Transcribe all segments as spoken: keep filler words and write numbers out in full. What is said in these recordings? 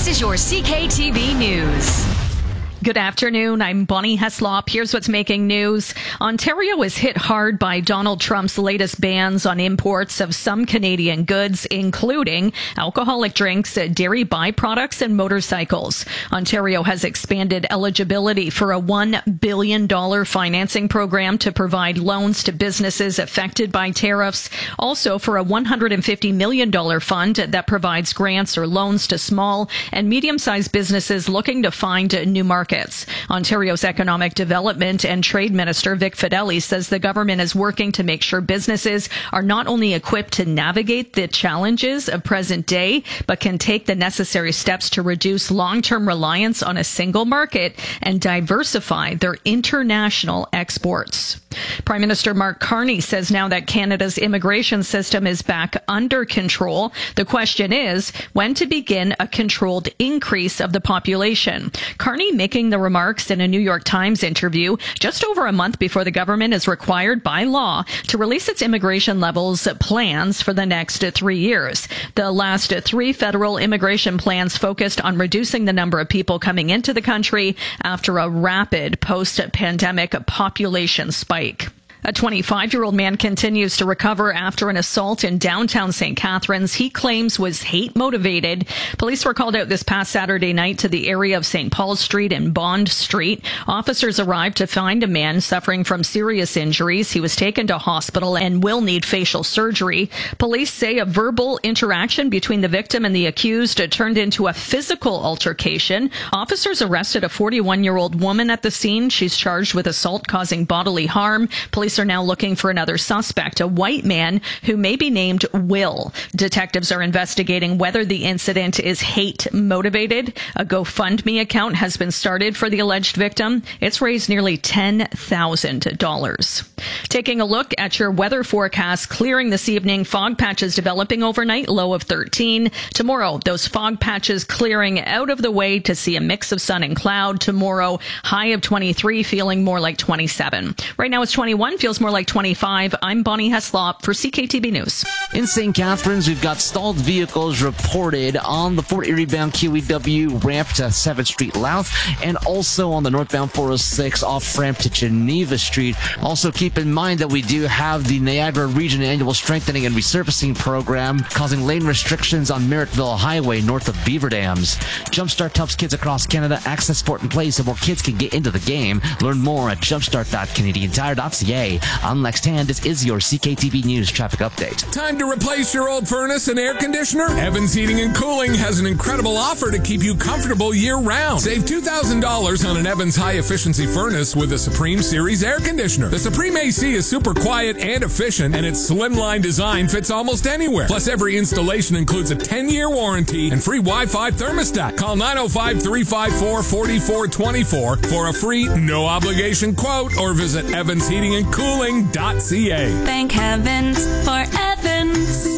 is your C K T V News. Good afternoon. I'm Bonnie Heslop. Here's what's making news. Ontario is hit hard by Donald Trump's latest bans on imports of some Canadian goods, including alcoholic drinks, dairy byproducts, and motorcycles. Ontario has expanded eligibility for a one billion dollars financing program to provide loans to businesses affected by tariffs. Also for a one hundred fifty million dollars fund that provides grants or loans to small and medium-sized businesses looking to find new markets. Ontario's Economic Development and Trade Minister Vic Fedeli says the government is working to make sure businesses are not only equipped to navigate the challenges of present day, but can take the necessary steps to reduce long-term reliance on a single market and diversify their international exports. Prime Minister Mark Carney says now that Canada's immigration system is back under control, the question is when to begin a controlled increase of the population. Carney making the remarks in a New York Times interview just over a month before the government is required by law to release its immigration levels plans for the next three years. The last three federal immigration plans focused on reducing the number of people coming into the country after a rapid post-pandemic population spike. A twenty-five-year-old man continues to recover after an assault in downtown Saint Catharines he claims was hate-motivated. Police were called out this past Saturday night to the area of Saint Paul's Street and Bond Street. Officers arrived to find a man suffering from serious injuries. He was taken to hospital and will need facial surgery. Police say a verbal interaction between the victim and the accused turned into a physical altercation. Officers arrested a forty-one-year-old woman at the scene. She's charged with assault causing bodily harm. Police are now looking for another suspect, a white man who may be named Will. Detectives are investigating whether the incident is hate motivated. A GoFundMe account has been started for the alleged victim. It's raised nearly ten thousand dollars. Taking a look at your weather forecast, clearing this evening, fog patches developing overnight, low of thirteen. Tomorrow, those fog patches clearing out of the way to see a mix of sun and cloud. Tomorrow, high of twenty-three, feeling more like twenty-seven. Right now it's twenty-one. Feels more like twenty-five. I'm Bonnie Heslop for C K T V News. In Saint Catharines, we've got stalled vehicles reported on the Fort Erie bound Q E W ramp to seventh Street Louth and also on the northbound four oh six off ramp to Geneva Street. Also keep in mind that we do have the Niagara Region Annual Strengthening and Resurfacing Program causing lane restrictions on Merrittville Highway north of Beaver Dams. Jumpstart helps kids across Canada access sport and play so more kids can get into the game. Learn more at jumpstart dot canadian tire dot c a. I'm Lex Tan. This is your C K T V News traffic update. Time to replace your old furnace and air conditioner? Evans Heating and Cooling has an incredible offer to keep you comfortable year-round. Save two thousand dollars on an Evans high-efficiency furnace with a Supreme Series air conditioner. The Supreme A C is super quiet and efficient, and its slimline design fits almost anywhere. Plus, every installation includes a ten-year warranty and free Wi-Fi thermostat. Call nine oh five, three five four, four four two four for a free, no-obligation quote or visit evans heating and cooling dot c a. Thank heavens for Evans.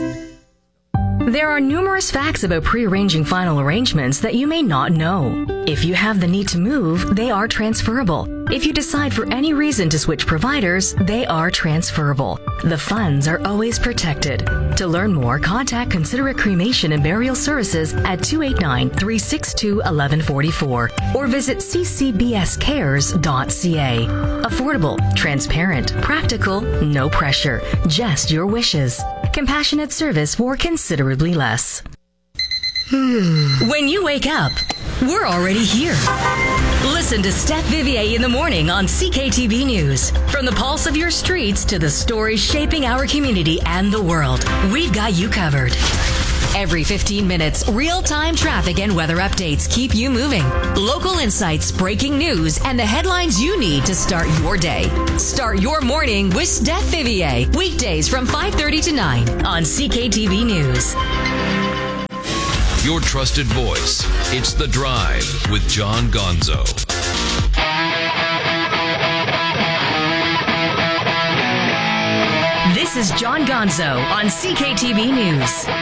There are numerous facts about pre-arranging final arrangements that you may not know. If you have the need to move, they are transferable. If you decide for any reason to switch providers, they are transferable. The funds are always protected. To learn more, contact Considerate Cremation and Burial Services at two eight nine, three six two, one one four four or visit c c b s cares dot c a. Affordable, transparent, practical, no pressure, just your wishes. Compassionate service for considerably less. When you wake up, we're already here. Listen to Steph Vivier in the morning on C K T V News. From the pulse of your streets to the stories shaping our community and the world, we've got you covered. Every fifteen minutes, real-time traffic and weather updates keep you moving. Local insights, breaking news, and the headlines you need to start your day. Start your morning with Steph Vivier. Weekdays from five thirty to nine on C K T V News. Your trusted voice. It's The Drive with John Gonzo. This is John Gonzo on C K T V News.